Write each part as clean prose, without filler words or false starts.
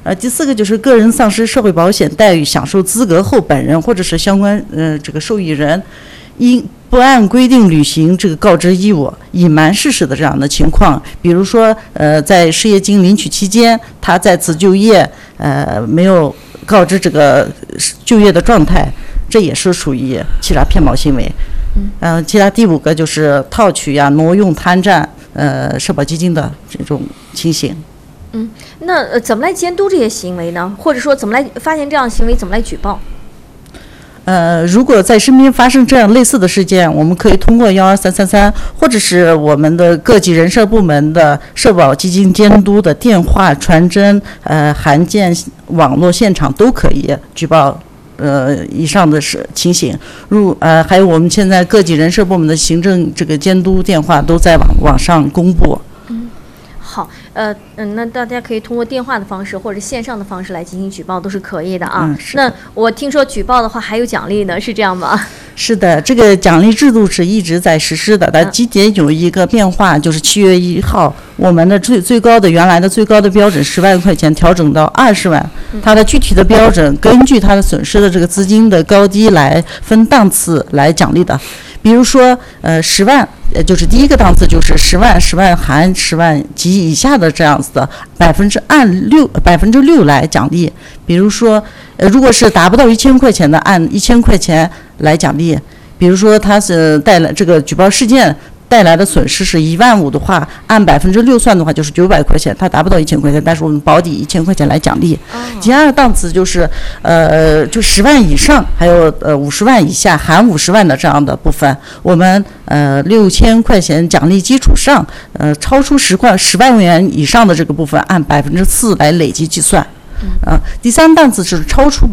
第4个就是个人丧失社会保险待遇享受资格后，本人或者是相关这个受益人因不按规定履行这个告知义务、隐瞒事实的这样的情况，比如说在失业金领取期间，他再次就业，没有告知这个就业的状态，这也是属于欺诈骗保行为。其他第5个就是套取呀、挪用、贪占社保基金的这种情形。 那怎么来监督这些行为呢？或者说怎么来发现这样的行为，怎么来举报？ 如果在身边发生这样类似的事件，我们可以通过12333，或者是我们的各级人社部门的社保基金监督的电话、传真、函件、网络现场都可以举报以上的情形。还有我们现在各级人社部门的行政这个监督电话都在网上公布。 好，那大家可以通过电话的方式或者线上的方式来进行举报，都是可以的啊。那我听说举报的话还有奖励呢，是这样吗？ 是的，这个奖励制度是一直在实施的，但今年有一个变化，就是7月1号，我们的最高的原来的最高的标准10万块钱调整到20万，它的具体的标准根据它的损失的这个资金的高低来分档次来奖励的。比如说10万，就是第一个档次就是10万、10万含10万及以下的这样子的6%来奖励。比如说如果是达不到1000块钱的，按1000块钱来奖励。比如说他是带来这个举报事件带来的损失是15000的话，按6%算的话就是900块钱，它达不到1000块钱，但是我们保底1000块钱来奖励。第二档次就是就10万以上，还有50万以下含50万的这样的部分，我们6000块钱奖励基础上，超出10万元以上的这个部分按4%来累计计算。第3档次是超出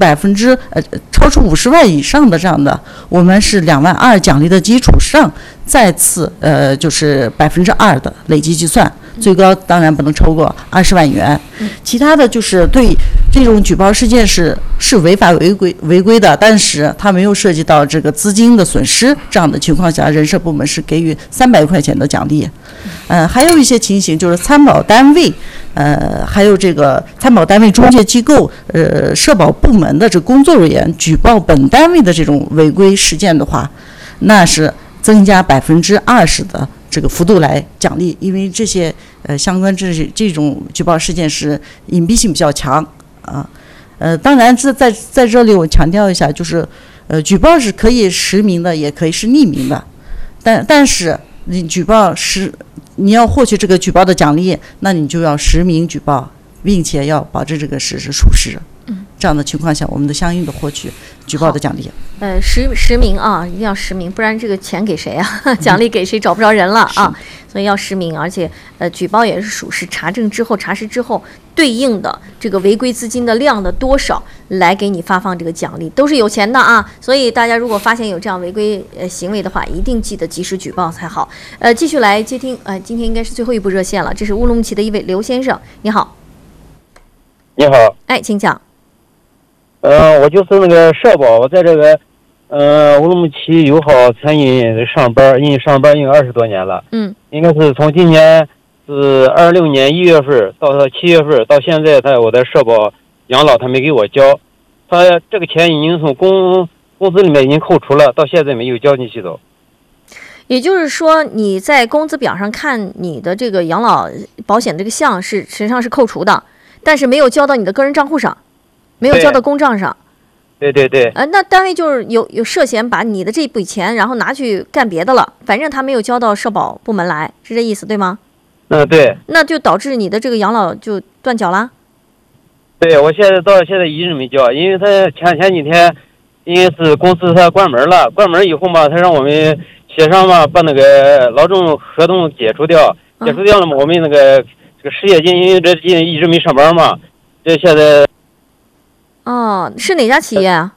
50万以上的这样的，我们是22000奖励的基础上，再次就是2%的累计计算，最高当然不能超过20万元。其他的就是对这种举报事件是违法违规的，但是它没有涉及到这个资金的损失，这样的情况下，人社部门是给予300块钱的奖励。还有一些情形就是参保单位，还有这个参保单位中介机构，社保部门的这工作人员举报本单位的这种违规事件的话，那是增加20%的这个幅度来奖励，因为这些相关这种举报事件是隐蔽性比较强啊。当然在这里我强调一下，就是举报是可以实名的，也可以是匿名的，但是你举报你要获取这个举报的奖励，那你就要实名举报，并且要保证这个事实属实。这样的情况下，我们的相应的获取举报的奖励。 实名啊，一定要实名，不然这个钱给谁啊？奖励给谁找不着人了啊！所以要实名，而且举报也是属实，查实之后，对应的这个违规资金的量的多少来给你发放这个奖励，都是有钱的啊！所以大家如果发现有这样违规行为的话，一定记得及时举报才好。继续来接听，今天应该是最后一部热线了，这是乌鲁木齐的一位刘先生，你好。 你好。 请讲。 我就是那个社保，我在这个乌鲁木齐友好餐饮上班应20多年了。应该是从今年是26年1月份到7月份到现在，我的社保养老他没给我交，他这个钱已经从工资里面已经扣除了，到现在没有交进去走。 也就是说，你在工资表上看你的这个养老保险这个项实际上是扣除的，但是没有交到你的个人账户上，没有交到公账上。 对。 那单位就是有涉嫌把你的这笔钱然后拿去干别的了，反正他没有交到社保部门来，是这意思对吗？ 对。 那就导致你的这个养老就断缴了。 对，我到现在一直没交，因为他前几天因为是公司他关门了，关门以后嘛，他让我们协商嘛，把那个劳动合同解除掉了嘛，我们那个这个失业金，因为这一直没上班嘛，这现在。 是哪家企业啊？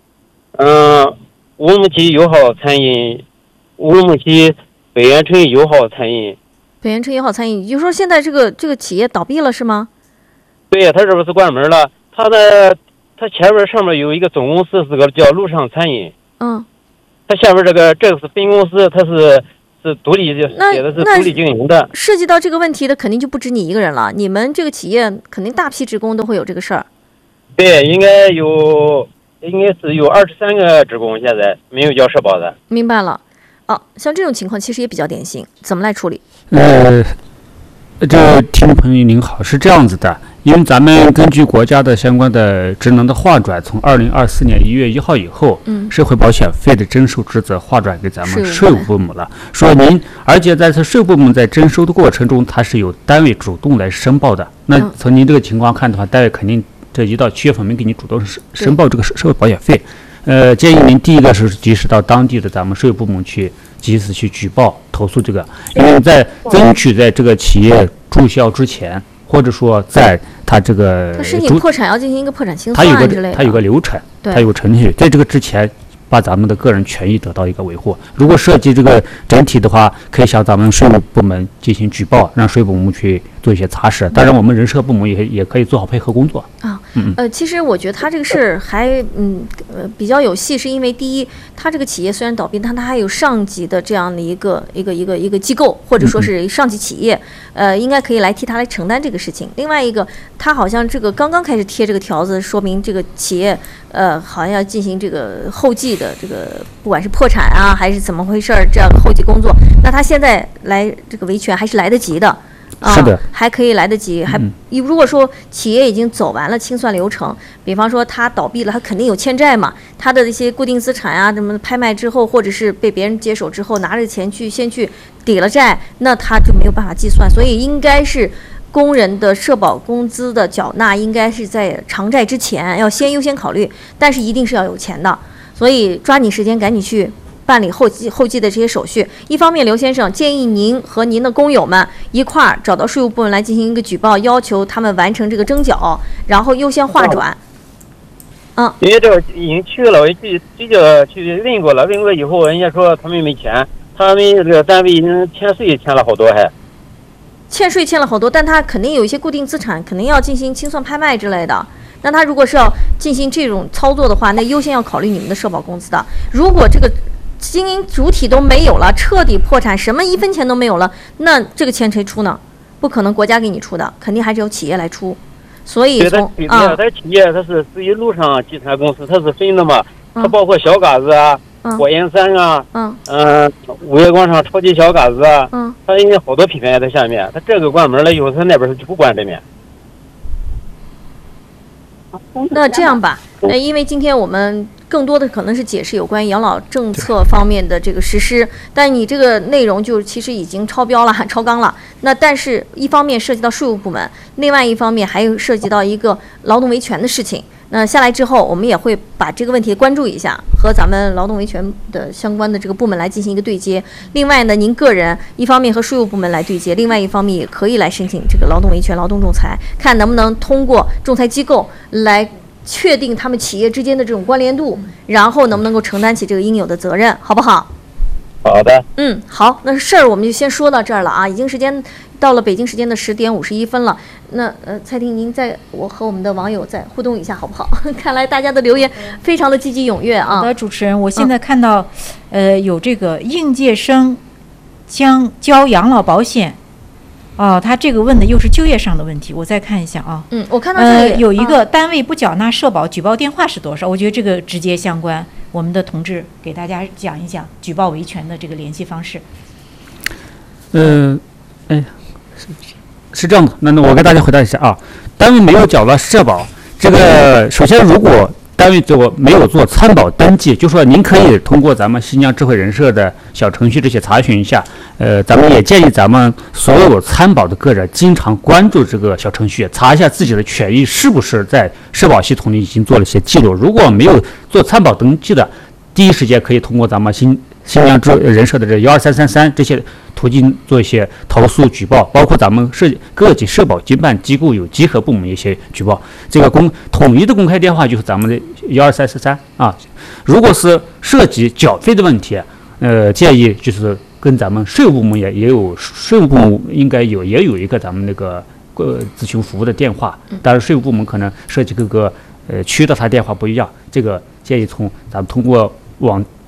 乌鲁木齐友好餐饮，乌鲁木齐北源城友好餐饮。 北源城友好餐饮，也就是说现在这个企业倒闭了是吗？ 对，他这不是关门了，他前面上面有一个总公司，是个叫陆上餐饮。他下边这个是分公司，它是是独立写的是独立经营的。 涉及到这个问题的肯定就不止你一个人了，你们这个企业肯定大批职工都会有这个事儿。 对，应该是有23个职工现在没有交社保的。 明白了。像这种情况其实也比较典型，怎么来处理？ 这位听众朋友您好，是这样子的，因为咱们根据国家的相关的职能的划转，从2024年1月1号以后，社会保险费的征收职责划转给咱们税务部门了。说您，而且在税务部门在征收的过程中，它是由单位主动来申报的。那从您这个情况看的话，单位肯定这1到7月份没给你主动申报这个社会保险费。建议您第一个是及时到当地的咱们税务部门去及时去举报投诉这个，因为在争取在这个企业注销之前，或者说在他这个他申请破产要进行一个破产清算之类的， 它有个流程，它有个程序，在这个之前把咱们的个人权益得到一个维护。如果涉及这个整体的话，可以向咱们税务部门进行举报，让税务部门去做一些查实。当然，我们人社部门也可以做好配合工作啊。其实我觉得他这个事儿还比较有戏，是因为第一，他这个企业虽然倒闭，但他还有上级的这样的一个机构，或者说是上级企业，应该可以来替他来承担这个事情。另外一个，他好像这个刚刚开始贴这个条子，说明这个企业好像要进行这个后继的这个，不管是破产啊还是怎么回事儿，这样的后继工作，那他现在来这个维权还是来得及的。 是的， 还可以来得及。如果说企业已经走完了清算流程，比方说他倒闭了，他肯定有欠债嘛，他的一些固定资产啊，什么拍卖之后，或者是被别人接手之后，拿着钱先去抵了债，那他就没有办法计算。所以应该是工人的社保工资的缴纳，应该是在偿债之前要优先考虑，但是一定是要有钱的。所以抓紧时间，赶紧去办理后继的这些手续。一方面，刘先生建议您和您的工友们一块儿找到税务部门来进行一个举报，要求他们完成这个征缴，然后优先划转。 因为这个已经去了，我去问过了，问过以后，人家说他们没钱，他们这个单位已经欠税欠了好多，还欠税欠了好多，但他肯定有一些固定资产，肯定要进行清算拍卖之类的。那他如果是要进行这种操作的话，那优先要考虑你们的社保工资的。如果这个经营主体都没有了，彻底破产，什么1分钱都没有了，那这个钱谁出呢？不可能国家给你出的，肯定还是由企业来出。所以他企业它是属于陆上集团公司，它是分的嘛，它包括小嘎子啊、火焰山啊、五月广场超级小嘎子啊，它应该好多品牌在下面。它这个关门了以后，它那边就不关这面。 那这样吧，因为今天我们更多的可能是解释有关于养老政策方面的这个实施，但你这个内容就其实已经超标了、超纲了。那但是一方面涉及到税务部门，另外一方面还有涉及到一个劳动维权的事情。那下来之后，我们也会把这个问题关注一下，和咱们劳动维权的相关的这个部门来进行一个对接。另外呢，您个人一方面和税务部门来对接，另外一方面也可以来申请这个劳动维权、劳动仲裁，看能不能通过仲裁机构来确定他们企业之间的这种关联度，然后能不能够承担起这个应有的责任，好不好？ 好的。 好，那事儿我们就先说到这儿了啊，已经时间到了北京时间的10点51分了。那蔡婷，您我和我们的网友再互动一下好不好？看来大家的留言非常的积极踊跃啊。 好的，主持人，我现在看到有这个应届生将交养老保险。他这个问的又是就业上的问题，我再看一下啊。 我看到这里有一个单位不缴纳社保，举报电话是多少？我觉得这个直接相关，我们的同志给大家讲一讲举报维权的这个联系方式。 是这样的，那我给大家回答一下啊。单位没有缴纳社保，这个首先如果单位没有做参保登记，就说您可以通过咱们新疆智慧人社的小程序这些查询一下。咱们也建议咱们所有参保的个人经常关注这个小程序，查一下自己的权益是不是在社保系统里已经做了一些记录。如果没有做参保登记的，第一时间可以通过咱们新疆智慧人社的这12333这些途径做一些投诉举报，包括咱们各级社保经办机构有集合部门一些举报。这个统一的公开电话就是咱们的12333啊。如果是涉及缴费的问题，建议就是跟咱们税务部门也有，税务部门应该也有一个咱们那个咨询服务的电话，当然税务部门可能涉及各个区的它电话不一样，这个建议咱们通过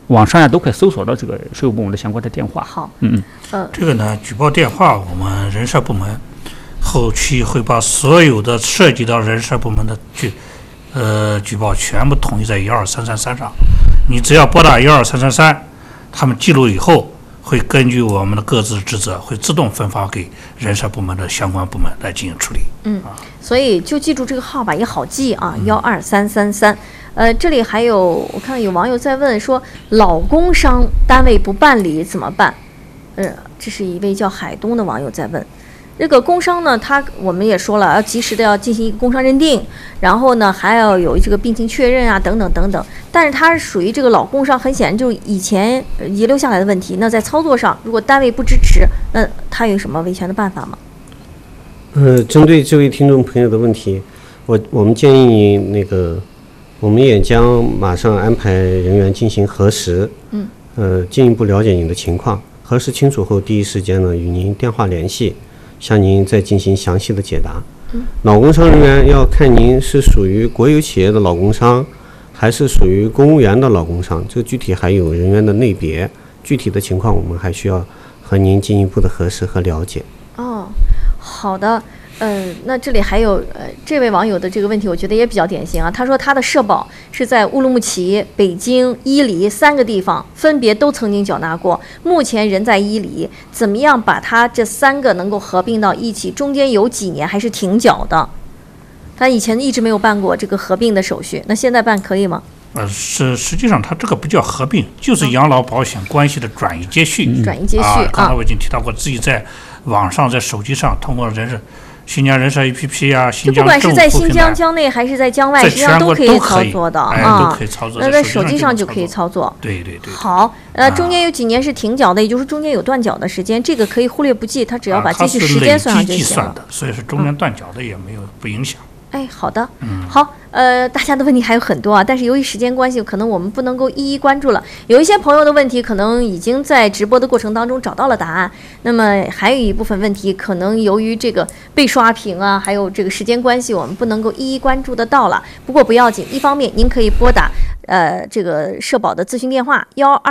网上都可以搜索到这个税务部门的相关的电话。 好， 这个呢，举报电话我们人社部门后期会把所有的涉及到人社部门的举报全部统一在12333上。你只要拨打12333，他们记录以后，会根据我们的各自职责，会自动分发给人社部门的相关部门来进行处理。 所以就记住这个号吧，也好记啊，12333。这里还有，我看有网友在问说，老工伤单位不办理怎么办？这是一位叫海东的网友在问。这个工伤呢，我们也说了，要及时的要进行一个工伤认定，然后呢还要有这个病情确认啊，等等等等。但是它是属于这个老工伤，很显然就是以前遗留下来的问题。那在操作上，如果单位不支持，那他有什么维权的办法吗？ 针对这位听众朋友的问题，我们建议我们也将马上安排人员进行核实，进一步了解您的情况，核实清楚后，第一时间呢与您电话联系，向您再进行详细的解答。老工伤人员要看您是属于国有企业的老工伤，还是属于公务员的老工伤，这个具体还有人员的类别，具体的情况我们还需要和您进一步的核实和了解。 好的。那这里还有这位网友的这个问题，我觉得也比较典型啊。他说他的社保是在乌鲁木齐、北京、伊犁3个地方分别都曾经缴纳过，目前人在伊犁，怎么样把他这3个能够合并到一起？中间有几年还是停缴的？他以前一直没有办过这个合并的手续，那现在办可以吗？ 实际上它这个不叫合并，就是养老保险关系的转移接续。 转移接续刚才我已经提到过，自己在网上、在手机上通过新疆人社 APP 啊，新疆不管是在新疆疆内还是在疆外，实际上都可以操作的都可以操作。 那在手机上就可以操作。 对。 好，中间有几年是停缴的，也就是中间有断缴的时间，这个可以忽略不计，他只要把继续时间算上就行了。 所以说中间断缴的也不影响。 好的，好，大家的问题还有很多啊，但是由于时间关系，可能我们不能够一一关注了。有一些朋友的问题，可能已经在直播的过程当中找到了答案。那么还有一部分问题，可能由于这个被刷屏啊，还有这个时间关系，我们不能够一一关注得到了。不过不要紧，一方面您可以拨打这个社保的咨询电话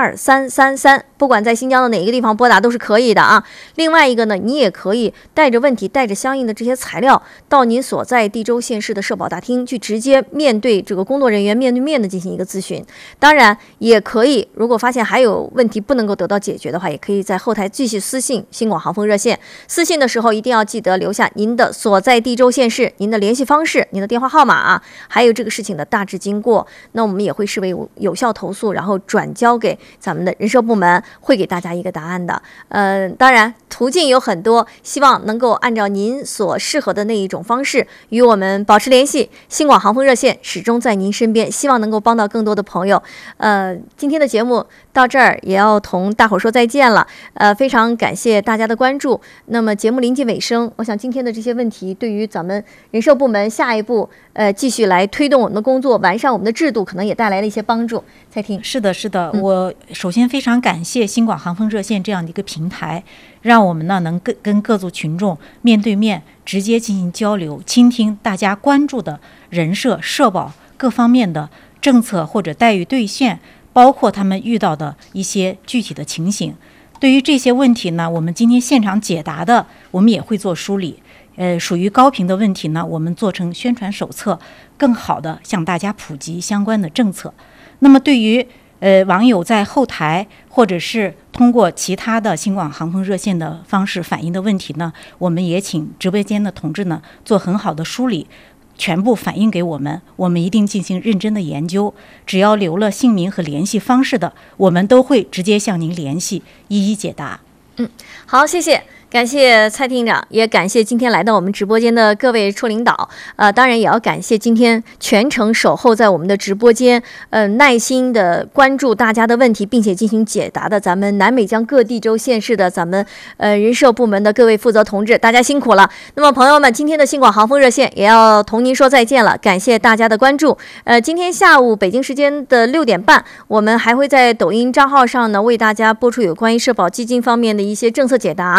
12333，不管在新疆的哪一个地方拨打都是可以的啊。另外一个呢，你也可以带着问题，带着相应的这些材料，到您所在地州县市的社保大厅去，直接面对这个工作人员面对面的进行一个咨询。当然也可以，如果发现还有问题不能够得到解决的话，也可以在后台继续私信新广航风热线。私信的时候一定要记得留下您的所在地州县市、您的联系方式、您的电话号码啊，还有这个事情的大致经过。那我们也会视为有效投诉，然后转交给咱们的人社部门，会给大家一个答案的。当然途径有很多，希望能够按照您所适合的那一种方式与我们保持联系。新广航风热线始终在您身边，希望能够帮到更多的朋友。今天的节目到这儿也要同大伙说再见了。非常感谢大家的关注。那么节目临近尾声，我想今天的这些问题对于咱们人社部门下一步继续来推动我们的工作，完善我们的制度，可能也带来了一些帮助。蔡婷， 是的，我首先非常感谢新广航风热线这样的一个平台，让我们呢能跟各族群众面对面直接进行交流，倾听大家关注的人社、社保各方面的政策或者待遇兑现，包括他们遇到的一些具体的情形。对于这些问题呢，我们今天现场解答的，我们也会做梳理。属于高频的问题呢，我们做成宣传手册，更好的向大家普及相关的政策。那么对于网友在后台或者是通过其他的新广航风热线的方式反映的问题呢，我们也请直播间的同志呢做很好的梳理，全部反映给我们，我们一定进行认真的研究。只要留了姓名和联系方式的，我们都会直接向您联系，一一解答。 好，谢谢。感谢蔡厅长，也感谢今天来到我们直播间的各位处领导。当然也要感谢今天全程守候在我们的直播间，耐心的关注大家的问题，并且进行解答的咱们南北疆各地州县市的咱们人社部门的各位负责同志，大家辛苦了。那么朋友们，今天的新广航风热线也要同您说再见了，感谢大家的关注。今天下午北京时间的6点半，我们还会在抖音账号上呢为大家播出有关于社保基金方面的一些政策解答。如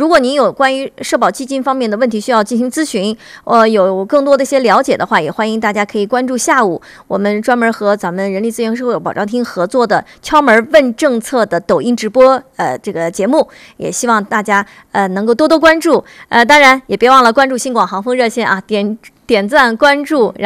果您有关于社保基金方面的问题需要进行咨询，有更多的一些了解的话，也欢迎大家可以关注下午我们专门和咱们人力资源社会保障厅合作的敲门问政策的抖音直播这个节目，也希望大家能够多多关注。当然也别忘了关注新广航风热线啊，点赞关注。